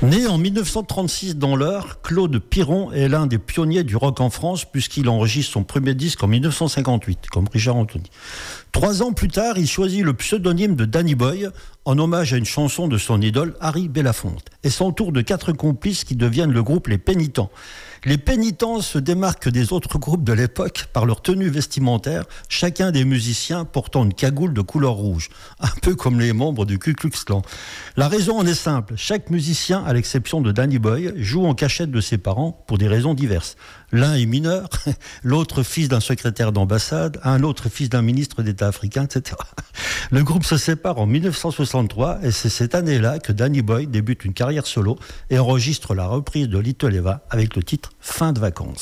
Né en 1936 dans l'Eure, Claude Piron est l'un des pionniers du rock en France puisqu'il enregistre son premier disque en 1958, comme Richard Anthony. 3 ans plus tard, il choisit le pseudonyme de Danny Boy en hommage à une chanson de son idole Harry Belafonte et s'entoure de 4 complices qui deviennent le groupe Les Pénitents. Les Pénitents se démarquent des autres groupes de l'époque par leur tenue vestimentaire, chacun des musiciens portant une cagoule de couleur rouge, un peu comme les membres du Ku Klux Klan. La raison en est simple, chaque musicien, à l'exception de Danny Boy, joue en cachette de ses parents pour des raisons diverses. L'un est mineur, l'autre fils d'un secrétaire d'ambassade, un autre fils d'un ministre d'État africain, etc. Le groupe se sépare en 1963 et c'est cette année-là que Danny Boy débute une carrière solo et enregistre la reprise de Little Eva avec le titre « Fin de vacances ».